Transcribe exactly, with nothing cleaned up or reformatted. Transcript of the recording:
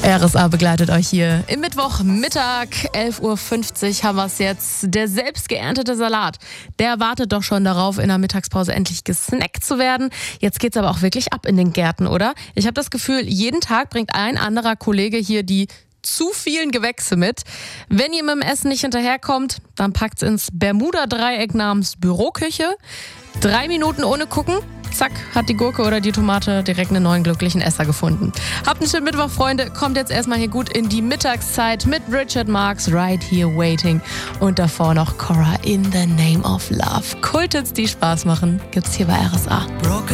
R S A begleitet euch hier im Mittwochmittag, elf Uhr fünfzig haben wir es jetzt. Der selbst geerntete Salat, der wartet doch schon darauf, in der Mittagspause endlich gesnackt zu werden. Jetzt geht's aber auch wirklich ab in den Gärten, oder? Ich habe das Gefühl, jeden Tag bringt ein anderer Kollege hier die zu vielen Gewächse mit. Wenn ihr mit dem Essen nicht hinterherkommt, dann packt's ins Bermuda-Dreieck namens Büroküche. Drei Minuten ohne gucken. Zack, hat die Gurke oder die Tomate direkt einen neuen glücklichen Esser gefunden. Habt einen schönen Mittwoch, Freunde. Kommt jetzt erstmal hier gut in die Mittagszeit mit Richard Marx, Right Here Waiting. Und davor noch Cora, In the Name of Love. Kulthits, die Spaß machen, gibt's hier bei R S A.